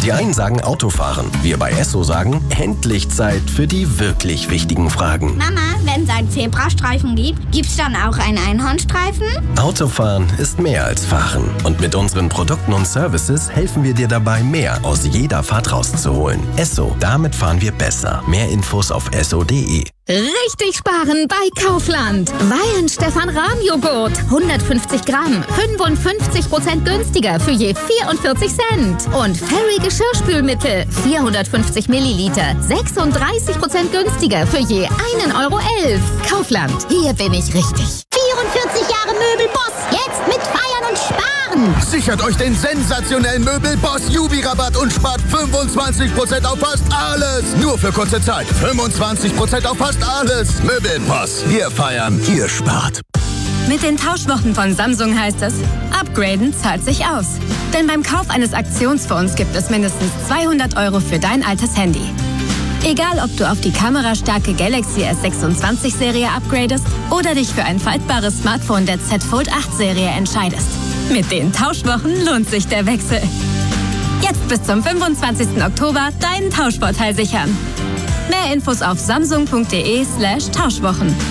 Die einen sagen Autofahren, wir bei Esso sagen, endlich Zeit für die wirklich wichtigen Fragen. Mama, wenn es einen Zebrastreifen gibt, gibt's dann auch einen Einhornstreifen? Autofahren ist mehr als Fahren. Und mit unseren Produkten und Services helfen wir dir dabei, mehr aus jeder Fahrt rauszuholen. Esso, damit fahren wir besser. Mehr Infos auf esso.de. Richtig sparen bei Kaufland. Weyen Stefan Rahmjoghurt. 150 Gramm. 55% günstiger für je 44 Cent. Und Fairy Geschirrspülmittel. 450 Milliliter. 36% günstiger für je 1,11 Euro. Kaufland. Hier bin ich richtig. 44 Jahre Möbelboss. Jetzt mit Feiern und Sparen. Sichert euch den sensationellen Möbelboss Jubi-Rabatt und spart 25% auf fast alles. Nur für kurze Zeit. 25% auf fast alles. Möbelboss. Wir feiern, ihr spart. Mit den Tauschwochen von Samsung heißt es, upgraden zahlt sich aus. Denn beim Kauf eines Aktionsfonds gibt es mindestens 200 Euro für dein altes Handy. Egal, ob du auf die kamerastarke Galaxy S26-Serie upgradest oder dich für ein faltbares Smartphone der Z Fold 8-Serie entscheidest. Mit den Tauschwochen lohnt sich der Wechsel. Jetzt bis zum 25. Oktober deinen Tauschvorteil sichern. Mehr Infos auf samsung.de/Tauschwochen.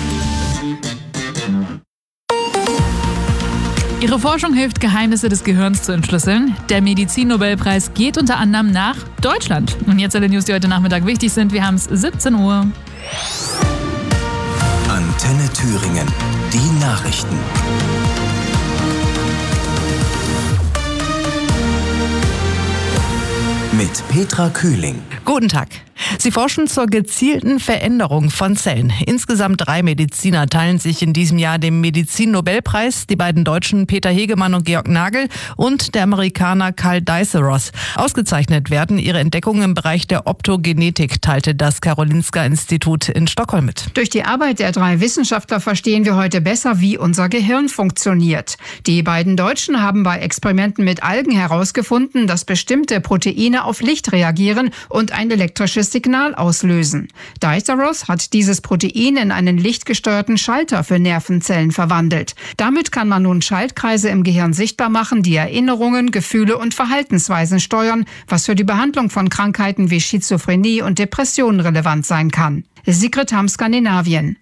Ihre Forschung hilft, Geheimnisse des Gehirns zu entschlüsseln. Der Medizin-Nobelpreis geht unter anderem nach Deutschland. Und jetzt alle News, die heute Nachmittag wichtig sind. Wir haben es 17 Uhr. Antenne Thüringen. Die Nachrichten. Mit Petra Kühling. Guten Tag. Sie forschen zur gezielten Veränderung von Zellen. Insgesamt 3 Mediziner teilen sich in diesem Jahr den Medizin-Nobelpreis. Die beiden Deutschen Peter Hegemann und Georg Nagel und der Amerikaner Karl Diceros. Ausgezeichnet werden ihre Entdeckungen im Bereich der Optogenetik, teilte das Karolinska-Institut in Stockholm mit. Durch die Arbeit der 3 Wissenschaftler verstehen wir heute besser, wie unser Gehirn funktioniert. Die beiden Deutschen haben bei Experimenten mit Algen herausgefunden, dass bestimmte Proteine auf Licht reagieren und ein elektrisches Signal auslösen. Diceros hat dieses Protein in einen lichtgesteuerten Schalter für Nervenzellen verwandelt. Damit kann man nun Schaltkreise im Gehirn sichtbar machen, die Erinnerungen, Gefühle und Verhaltensweisen steuern, was für die Behandlung von Krankheiten wie Schizophrenie und Depressionen relevant sein kann. Sigrid Hamm, Skandinavien.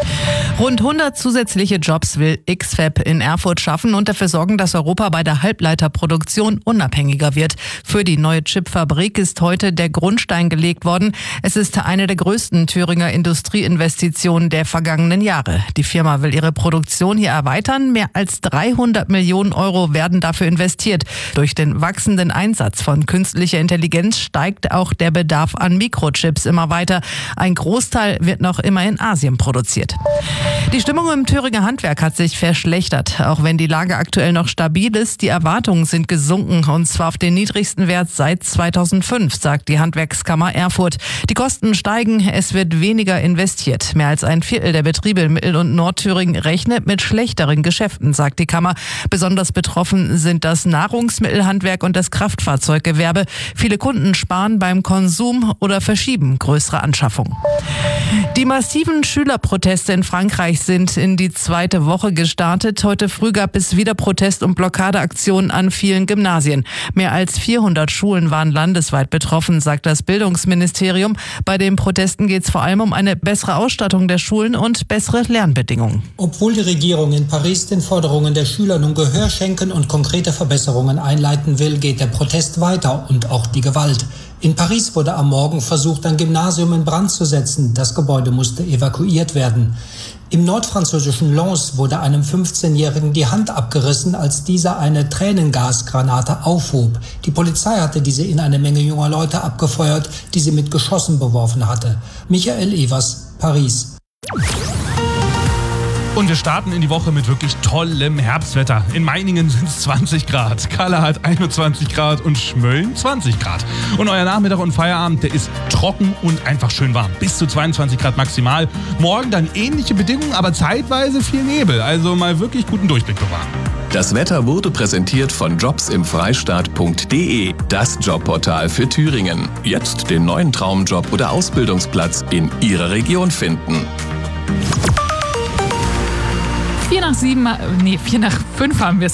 Rund 100 zusätzliche Jobs will X-FAB in Erfurt schaffen und dafür sorgen, dass Europa bei der Halbleiterproduktion unabhängiger wird. Für die neue Chipfabrik ist heute der Grundstein gelegt worden. Es ist eine der größten Thüringer Industrieinvestitionen der vergangenen Jahre. Die Firma will ihre Produktion hier erweitern. Mehr als 300 Millionen Euro werden dafür investiert. Durch den wachsenden Einsatz von künstlicher Intelligenz steigt auch der Bedarf an Mikrochips immer weiter. Ein Großteil wird noch immer in Asien produziert. Die Stimmung im Thüringer Handwerk hat sich verschlechtert. Auch wenn die Lage aktuell noch stabil ist, die Erwartungen sind gesunken, und zwar auf den niedrigsten Wert seit 2005, sagt die Handwerkskammer Erfurt. Die Kosten steigen, es wird weniger investiert. Mehr als ein Viertel der Betriebe in Mittel- und Nordthüringen rechnet mit schlechteren Geschäften, sagt die Kammer. Besonders betroffen sind das Nahrungsmittelhandwerk und das Kraftfahrzeuggewerbe. Viele Kunden sparen beim Konsum oder verschieben größere Anschaffungen. Die massiven Schülerproteste in Frankreich sind in die 2. Woche gestartet. Heute früh gab es wieder Protest- und Blockadeaktionen an vielen Gymnasien. Mehr als 400 Schulen waren landesweit betroffen, sagt das Bildungsministerium. Bei den Protesten geht es vor allem um eine bessere Ausstattung der Schulen und bessere Lernbedingungen. Obwohl die Regierung in Paris den Forderungen der Schüler nun Gehör schenken und konkrete Verbesserungen einleiten will, geht der Protest weiter und auch die Gewalt. In Paris wurde am Morgen versucht, ein Gymnasium in Brand zu setzen. Das Gebäude musste evakuiert werden. Im nordfranzösischen Lens wurde einem 15-Jährigen die Hand abgerissen, als dieser eine Tränengasgranate aufhob. Die Polizei hatte diese in eine Menge junger Leute abgefeuert, die sie mit Geschossen beworfen hatte. Michael Evers, Paris. Und wir starten in die Woche mit wirklich tollem Herbstwetter. In Meiningen sind es 20 Grad, Kalle hat 21 Grad und Schmölln 20 Grad. Und euer Nachmittag und Feierabend, der ist trocken und einfach schön warm. Bis zu 22 Grad maximal. Morgen dann ähnliche Bedingungen, aber zeitweise viel Nebel. Also mal wirklich guten Durchblick bewahren. Das Wetter wurde präsentiert von jobsimfreistaat.de, das Jobportal für Thüringen. Jetzt den neuen Traumjob oder Ausbildungsplatz in Ihrer Region finden. 4 nach 5 haben wir es.